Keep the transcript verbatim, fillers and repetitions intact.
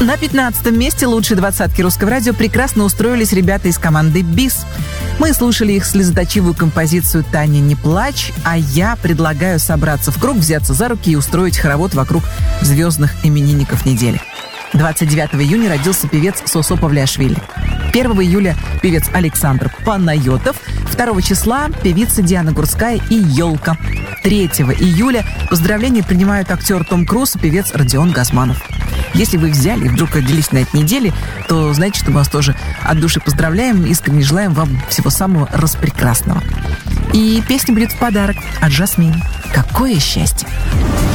на пятнадцатом месте лучшей двадцатки русского радио прекрасно устроились ребята из команды «Бис». Мы слушали их слезоточивую композицию «Таня, не плачь», а я предлагаю собраться в круг, взяться за руки и устроить хоровод вокруг звездных именинников недели. двадцать девятого июня родился певец Сосо Павлиашвили. первого июля певец Александр Панайотов. второго числа певица Диана Гурская и «Елка». третьего июля поздравления принимают актер Том Круз и певец Родион Газманов. Если вы взяли и вдруг родились на этой неделе, то знаете, что мы вас тоже от души поздравляем, искренне желаем вам всего самого распрекрасного. И песня будет в подарок от Жасмин. Какое счастье!